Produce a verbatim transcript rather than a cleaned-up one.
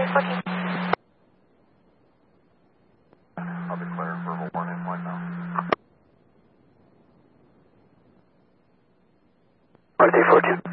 fourteen. I'll declare verbal one in one now. R T fourteen.